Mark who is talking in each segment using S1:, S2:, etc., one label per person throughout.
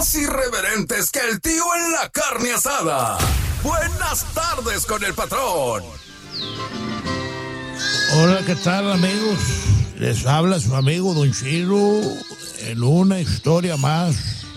S1: más irreverentes que el tío en la carne asada. Buenas tardes con el patrón.
S2: Hola, ¿qué tal, amigos? Les habla su amigo Don Chilo en una historia más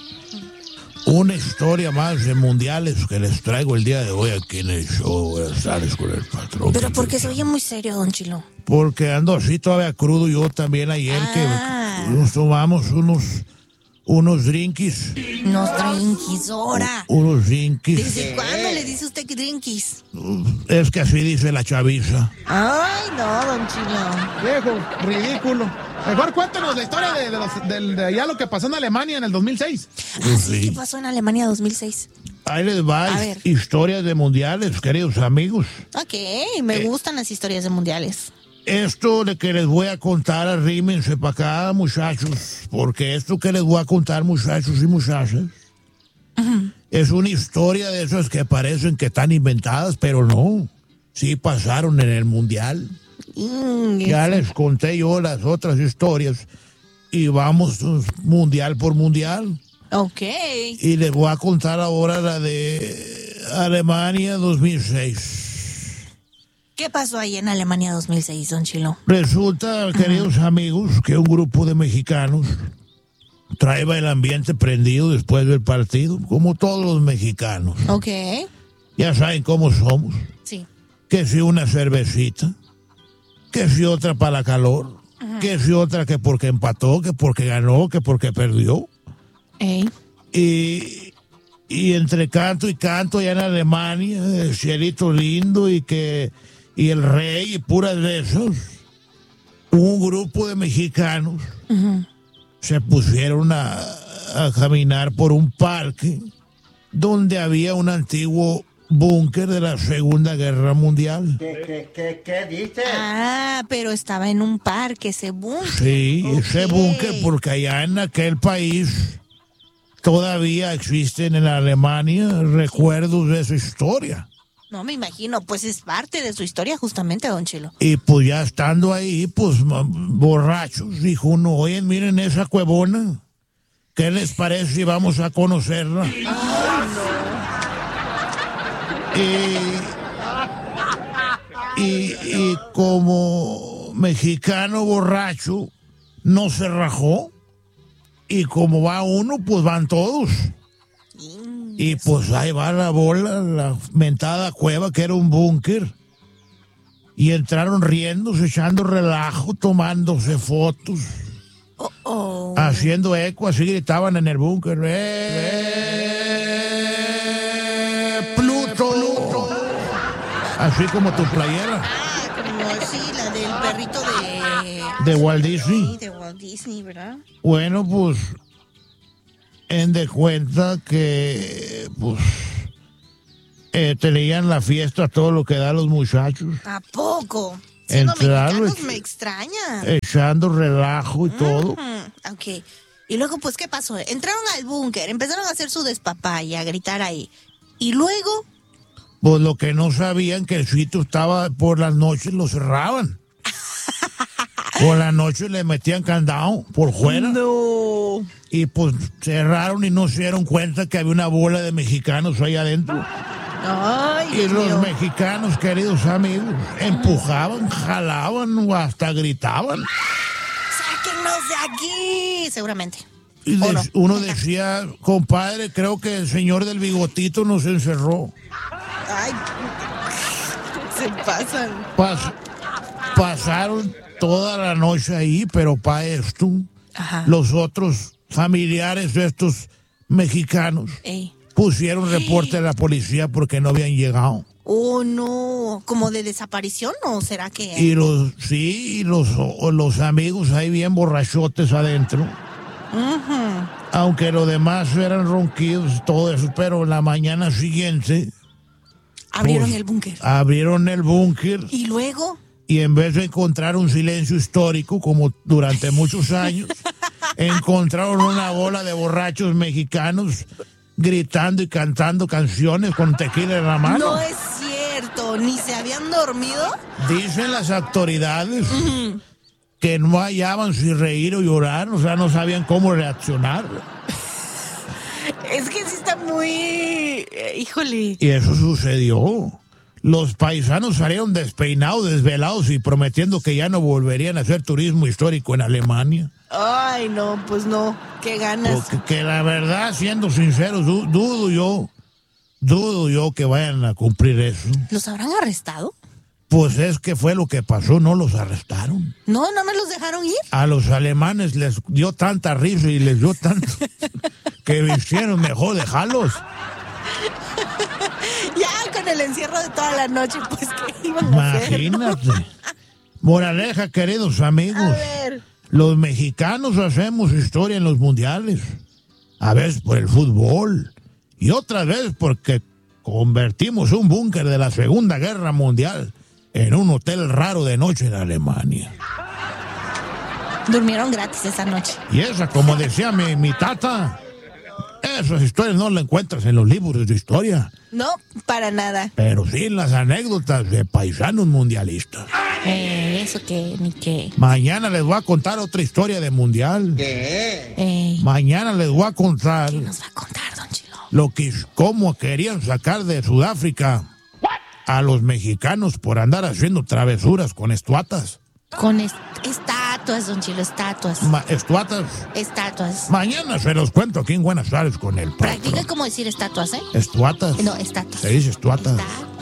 S2: de mundiales que les traigo el día de hoy aquí en el show. Buenas tardes con el patrón.
S3: Pero porque se oye muy serio, Don Chilo.
S2: Porque ando así todavía crudo yo también ayer que nos tomamos unos drinkies.
S3: Unos drinkies, ahora.
S2: Unos drinkies.
S3: ¿Desde cuándo le dice usted que drinkies?
S2: Es que así dice la chaviza.
S3: Ay, no, Don Chilo.
S4: Viejo, ridículo. Mejor cuéntanos la historia de allá lo que pasó en Alemania en el 2006.
S3: ¿Qué pasó en Alemania 2006?
S2: Ahí les va,
S3: A ver.
S2: historias de mundiales, queridos amigos.
S3: Ok, me gustan las historias de mundiales.
S2: Esto de que les voy a contar, arrímense para acá, muchachos, porque esto que les voy a contar, muchachos y muchachas, es una historia de esas que parecen que están inventadas, pero no. Sí pasaron en el mundial. Ya les conté yo las otras historias y vamos mundial por mundial.
S3: Ok.
S2: Y les voy a contar ahora la de Alemania 2006.
S3: ¿Qué pasó ahí en Alemania 2006, Don Chilo?
S2: Resulta, queridos amigos, que un grupo de mexicanos traía el ambiente prendido después del partido, como todos los mexicanos.
S3: Ok.
S2: Ya saben cómo somos.
S3: Sí.
S2: Que si una cervecita, que si otra para la calor, que si otra que porque empató, que porque ganó, que porque perdió.
S3: Ey.
S2: Y entre canto y canto allá en Alemania, el cielito lindo y el rey y puras de esos, un grupo de mexicanos se pusieron a caminar por un parque donde había un antiguo búnker de la Segunda Guerra Mundial.
S5: ¿Qué dice?
S3: Ah, pero estaba en un parque ese búnker.
S2: Sí, ese
S3: Ok.
S2: búnker, porque allá en aquel país todavía existen en Alemania recuerdos de esa historia.
S3: No me imagino, pues es parte de su historia justamente, Don Chilo.
S2: Y pues ya estando ahí, pues borrachos, dijo uno, oye, miren esa cuevona, ¿qué les parece si vamos a conocerla? Y como mexicano borracho, no se rajó, y como va uno, pues van todos. Y pues ahí va la bola, la mentada cueva, que era un búnker. Y entraron riéndose, echando relajo, tomándose fotos, haciendo eco, así gritaban en el búnker. ¡Pluto! Así como tu playera.
S3: Ah, como sí, la del perrito
S2: De Walt Disney.
S3: Sí, de Walt Disney, ¿verdad?
S2: Bueno, pues, en de cuenta que, pues, tenían la fiesta, todo lo que da los muchachos,
S3: ¿A poco? Siendo
S2: Entraron,
S3: mexicanos me extraña.
S2: echando relajo y todo.
S3: Ok. Y luego, pues, ¿qué pasó? Entraron al búnker, empezaron a hacer su despapaya, a gritar ahí. Y luego,
S2: Pues lo que no sabían, que el sitio estaba por las noches, lo cerraban. Por la noche le metían candado por fuera.
S3: no.
S2: Y pues cerraron y no se dieron cuenta que había una bola de mexicanos ahí adentro.
S3: Ay,
S2: Y
S3: Dios
S2: los
S3: mío.
S2: mexicanos, queridos amigos, empujaban, jalaban o hasta gritaban.
S3: ¡Sáquennos de aquí! Seguramente.
S2: Y
S3: ¿O no?
S2: uno decía, compadre, creo que el señor del bigotito nos encerró.
S3: Ay, se pasan.
S2: Pasaron toda la noche ahí, pero para esto,
S3: Ajá.
S2: los otros familiares de estos mexicanos
S3: Ey.
S2: pusieron reporte a la policía porque no habían llegado.
S3: Oh, no. ¿Como de desaparición o será que...?
S2: Y los amigos ahí bien borrachotes adentro. Aunque los demás eran ronquidos y todo eso, pero la mañana siguiente
S3: Abrieron
S2: pues,
S3: el búnker.
S2: abrieron el búnker
S3: ¿Y luego?
S2: y en vez de encontrar un silencio histórico como durante muchos años, encontraron una bola de borrachos mexicanos gritando y cantando canciones con tequila en la mano.
S3: No es cierto. ¿Ni se habían dormido?
S2: Dicen las autoridades que no hallaban si reír o llorar, o sea, no sabían cómo reaccionar.
S3: Es que sí está muy... híjole.
S2: Y eso sucedió. Los paisanos salieron despeinados, desvelados y prometiendo que ya no volverían a hacer turismo histórico en Alemania.
S3: Ay, no, pues no. Qué ganas.
S2: Porque que la verdad, siendo sinceros, dudo yo que vayan a cumplir eso.
S3: ¿Los habrán arrestado?
S2: Pues es que fue lo que pasó, no los arrestaron.
S3: No me los dejaron ir.
S2: A los alemanes les dio tanta risa y les dio tanto que hicieron mejor dejarlos.
S3: Ya con el encierro de toda la noche, pues ¿qué iban a hacer?
S2: Imagínate. Moraleja, queridos amigos.
S3: A ver.
S2: Los mexicanos hacemos historia en los mundiales. A veces por el fútbol. Y otra vez porque convertimos un búnker de la Segunda Guerra Mundial en un hotel raro de noche en Alemania.
S3: Durmieron gratis esa noche.
S2: Y esa, como decía mi tata, esas historias no las encuentras en los libros de historia.
S3: No, para nada.
S2: Pero sí en las anécdotas de paisanos mundialistas.
S3: Eso que, ni qué.
S2: Mañana les voy a contar otra historia de mundial. Mañana les voy a contar
S3: ¿Qué nos va a contar, don Chilo?
S2: cómo querían sacar de Sudáfrica a los mexicanos por andar haciendo travesuras con estuatas.
S3: Con estatuas, don Chilo, estatuas.
S2: Estatuas. Mañana se los cuento aquí en Buenas tardes con el patrón.
S3: Practica como decir estatuas, ¿eh?
S2: Estuatas.
S3: No, estatuas.
S2: Se dice estuatas.
S3: Estatuas.